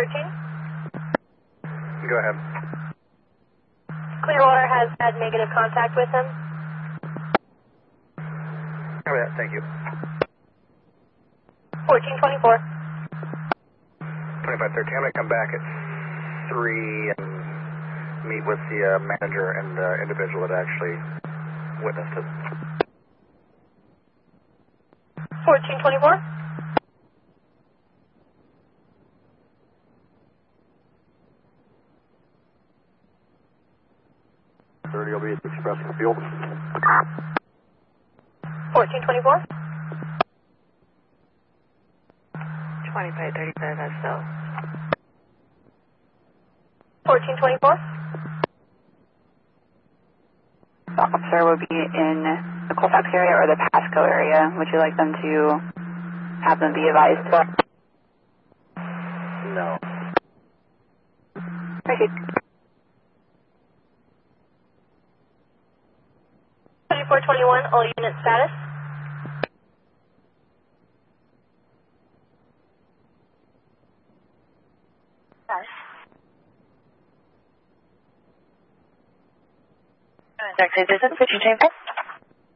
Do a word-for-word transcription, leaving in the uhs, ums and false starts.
fourteen. Go ahead. Clearwater has had negative contact with him. Oh, yeah, thank you. fourteen twenty-four. twenty-five thirteen. I'm going to come back at three and meet with the uh, manager and the uh, individual that actually witnessed it. fourteen twenty-four. thirty will be at the expressing field. fourteen twenty-four. twenty-five thirty-five S L. fourteen twenty-four. The officer will be in the Colfax area or the Pasco area. Would you like them to have them be advised? No. Proceed. twenty-four twenty-one, all unit status. Exactly. This is the Chamber.